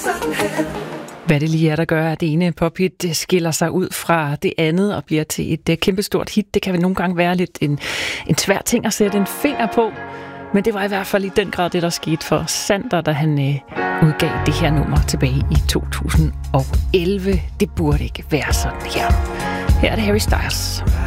Hvad det lige er, der gør, at det ene pophit skiller sig ud fra det andet og bliver til et kæmpestort hit, det kan vel nogle gange være lidt en svær ting at sætte en finger på. Men det var i hvert fald i den grad det, der skete for Sander, da han udgav det her nummer tilbage i 2011. Det burde ikke være sådan her. Her er det Harry Styles.